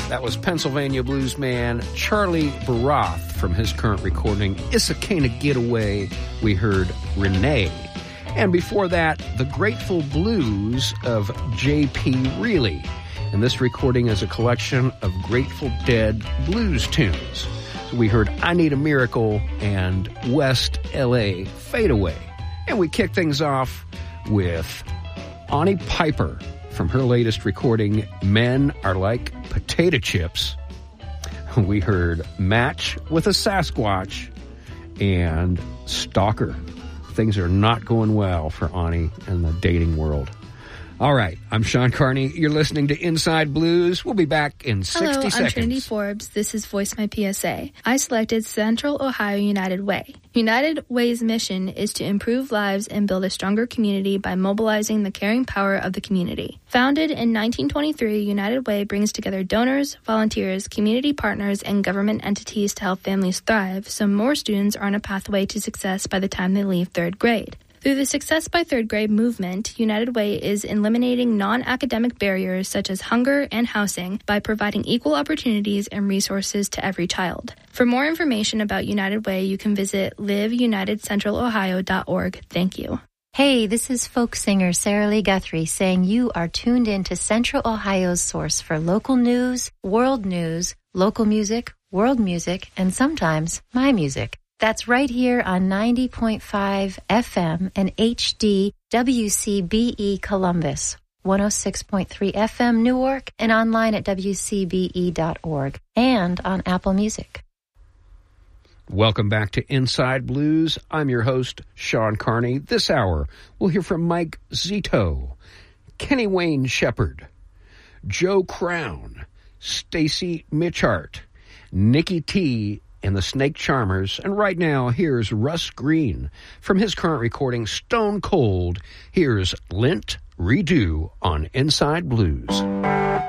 That was Pennsylvania blues man Charlie Baroth from his current recording, Issaquena Getaway. We heard Renee. And before that, the Grateful Blues of J.P. Reilly. And this recording is a collection of Grateful Dead blues tunes. So we heard I Need a Miracle and West L.A. Fade Away. And we kick things off with Ani Piper from her latest recording, Men Are Like Potato Chips. We heard Match with a Sasquatch and Stalker. Things are not going well for Ani in the dating world. All right, I'm Sean Carney. You're listening to Inside Blues. We'll be back in 60 seconds. Hello, I'm Trinity Forbes. This is Voice My PSA. I selected Central Ohio United Way. United Way's mission is to improve lives and build a stronger community by mobilizing the caring power of the community. Founded in 1923, United Way brings together donors, volunteers, community partners, and government entities to help families thrive so more students are on a pathway to success by the time they leave third grade. Through the Success by Third Grade movement, United Way is eliminating non-academic barriers such as hunger and housing by providing equal opportunities and resources to every child. For more information about United Way, you can visit liveunitedcentralohio.org. Thank you. Hey, this is folk singer Sarah Lee Guthrie saying you are tuned in to Central Ohio's source for local news, local music, world music, and sometimes my music. That's right here on 90.5 FM and HD WCBE Columbus, 106.3 FM Newark, and online at WCBE.org and on Apple Music. Welcome back to Inside Blues. I'm your host, Sean Carney. This hour, we'll hear from Mike Zito, Kenny Wayne Shepherd, Joe Crown, Stacy Mitchart, Nikki T., and the Snake Charmers. And right now, here's Russ Green from his current recording, Stone Cold. Here's Lint Redo on Inside Blues.